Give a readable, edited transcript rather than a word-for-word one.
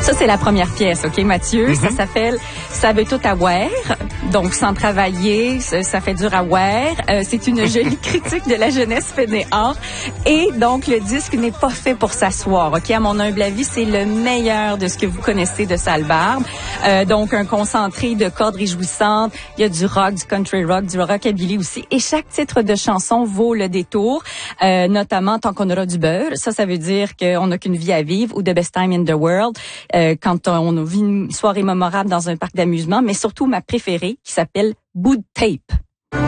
Ça, c'est la première pièce, OK, Mathieu? Ça s'appelle « Ça veut tout avoir ». Donc, sans travailler, ça fait dur à voir. C'est une jolie critique de la jeunesse fainéante. Et donc, le disque n'est pas fait pour s'asseoir, OK? À mon humble avis, c'est le meilleur de ce que vous connaissez de Sale Barbe. Donc, un concentré de cordes réjouissantes. Il y a du rock, du country rock, du rockabilly aussi. Et chaque titre de chanson vaut le détour, notamment « Tant qu'on aura du beurre ». Ça veut dire qu'on n'a qu'une vie à vivre, ou « The Best Time in the World », quand on vit une soirée mémorable dans un parc d'amusement. Mais surtout, ma préférée, qui s'appelle « Bout de tape ».